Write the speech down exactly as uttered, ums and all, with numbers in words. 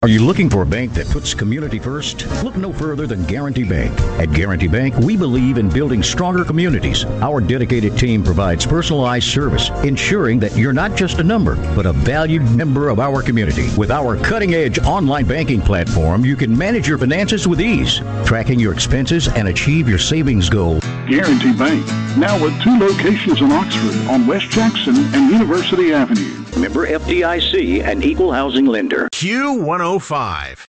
Are you looking for a bank that puts community first? Look no further than Guarantee Bank. At Guarantee Bank, we believe in building stronger communities. Our dedicated team provides personalized service, ensuring that you're not just a number, but a valued member of our community. With our cutting-edge online banking platform, you can manage your finances with ease, tracking your expenses and achieve your savings goal. Guarantee Bank, now with two locations in Oxford on West Jackson and University Avenue. Member F D I C, an equal housing lender. Q one oh five.